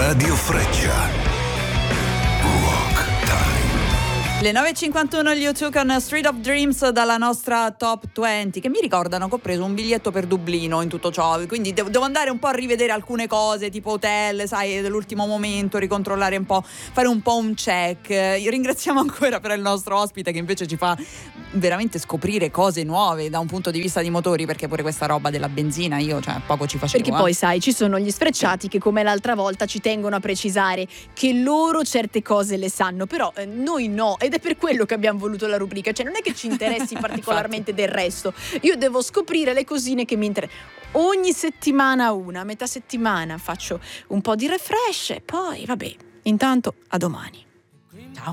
Radio Freccia. Rock Time. Le 9.51 gli U2 con Street of Dreams dalla nostra Top 20, che mi ricordano che ho preso un biglietto per Dublino in tutto ciò, quindi devo andare un po' a rivedere alcune cose tipo hotel, sai, dell'ultimo momento, ricontrollare un po', fare un po' un check. Ringraziamo ancora per il nostro ospite che invece ci fa veramente scoprire cose nuove da un punto di vista di motori, perché pure questa roba della benzina io poco ci facevo. Perché poi sai, ci sono gli sfrecciati che come l'altra volta ci tengono a precisare che loro certe cose le sanno, però noi no, ed è per quello che abbiamo voluto la rubrica, cioè non è che ci interessi particolarmente del resto, io devo scoprire le cosine che mi interessano. Ogni settimana a metà settimana faccio un po' di refresh e poi vabbè, intanto a domani.